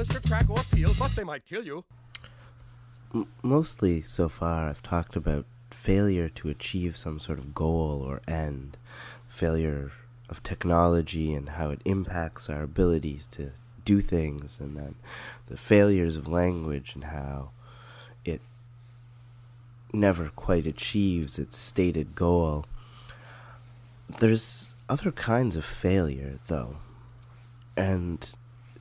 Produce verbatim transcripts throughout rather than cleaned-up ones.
blister, crack, or peel, but they might kill you. M- mostly so far I've talked about failure to achieve some sort of goal or end, failure of technology and how it impacts our abilities to do things, and then the failures of language and how it never quite achieves its stated goal. There's other kinds of failure, though, and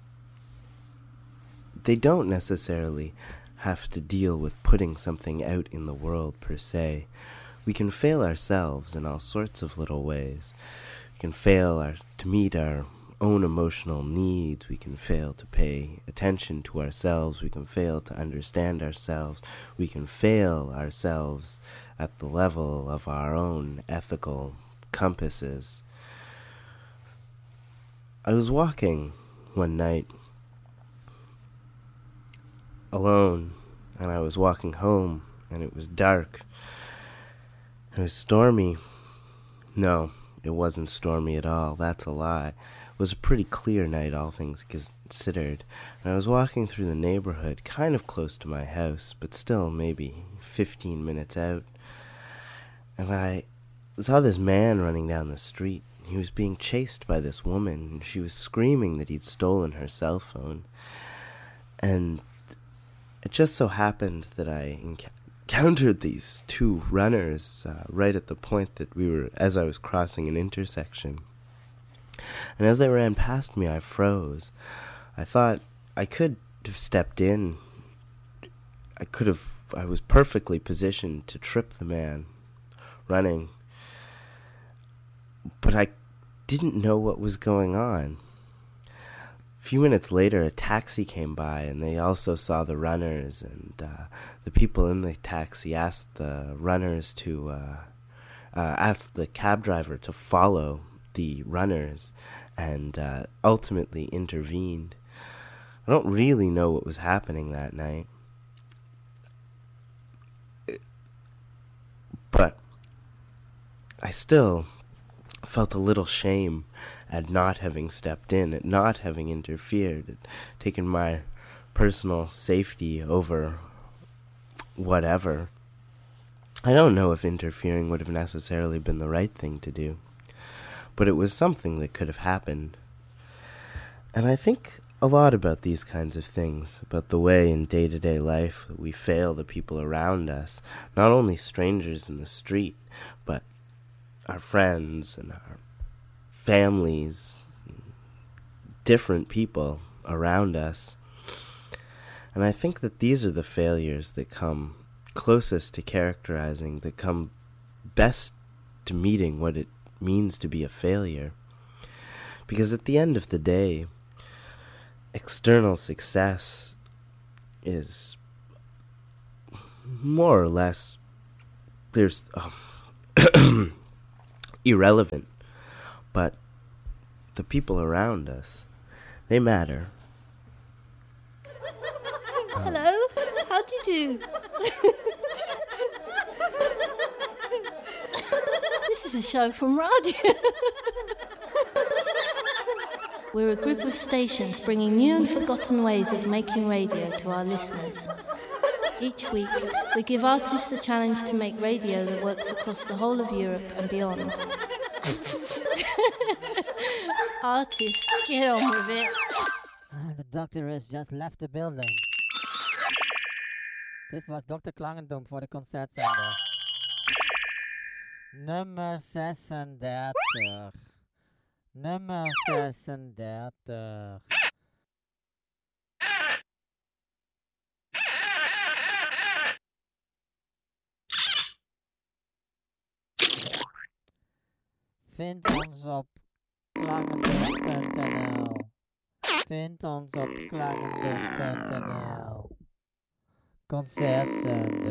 they don't necessarily have to deal with putting something out in the world per se. We can fail ourselves in all sorts of little ways. We can fail our, to meet our own emotional needs. We can fail to pay attention to ourselves. We can fail to understand ourselves. We can fail ourselves at the level of our own ethical compasses. I was walking one night alone, and I was walking home, and it was dark. It was stormy. No, it wasn't stormy at all. That's a lie. It was a pretty clear night, all things considered. And I was walking through the neighborhood, kind of close to my house, but still maybe fifteen minutes out. And I saw this man running down the street. He was being chased by this woman, and she was screaming that he'd stolen her cell phone. And it just so happened that I enc- encountered these two runners uh, right at the point that we were, as I was crossing an intersection. And as they ran past me, I froze. I thought I could have stepped in. I could have, I was perfectly positioned to trip the man running. But I didn't know what was going on. A few minutes later, a taxi came by, and they also saw the runners, and uh, the people in the taxi asked the runners to, uh, uh, asked the cab driver to follow the runners, and uh, ultimately intervened. I don't really know what was happening that night, but I still felt a little shame at not having stepped in, at not having interfered, at taken my personal safety over whatever. I don't know if interfering would have necessarily been the right thing to do, but it was something that could have happened. And I think a lot about these kinds of things, about the way in day-to-day life that we fail the people around us, not only strangers in the street, but our friends and our families, different people around us. And I think that these are the failures that come closest to characterizing, that come best to meeting what it means to be a failure. Because at the end of the day, external success is more or less, there's um, irrelevant. But the people around us, they matter. Hello, how do you do? This is a show from radio. We're a group of stations bringing new and forgotten ways of making radio to our listeners. Each week, we give artists the challenge to make radio that works across the whole of Europe and beyond. Artists, get on with it. Ah, the doctor has just left the building. This was Doctor Klangendom for the Concert Center. Nummer zesendertig. Nummer zesendertig. Vind ons op klangendom punt n l. Vind ons op klangendom punt n l. Concertzender.